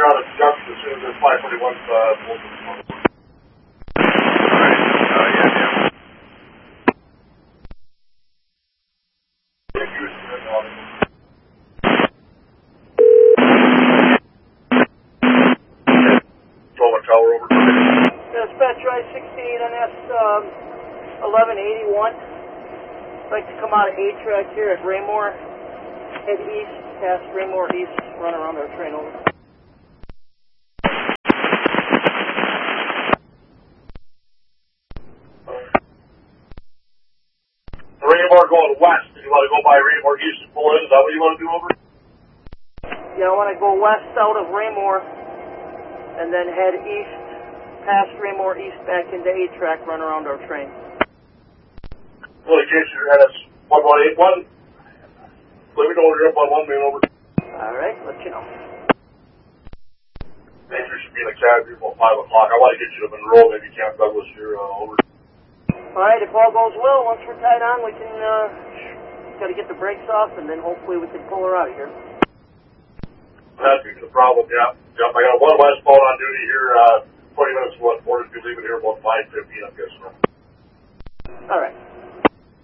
you're out of junction as soon as this 541 tower over. Dispatch I-16 NS 1181. I'd like to come out of A-track here at Raymore. Head east, past Raymore East, run around our train over. Raymore going west. You want to go by Raymore East and pull in? Is that what you want to do over? Yeah, I want to go west out of Raymore and then head east, past Raymore East, back into A-track, run around our train. Well, in case you're at us 1181, let me know when you're up on 1 main over. All right, let you know. Major should be in the cab here about 5 o'clock. I want to get you to Monroe, maybe Camp Douglas here over. All right, if all goes well, once we're tied on, we can, got to get the brakes off, and then hopefully we can pull her out of here. That'd be the problem, yeah. Yep, I got one westbound on duty here,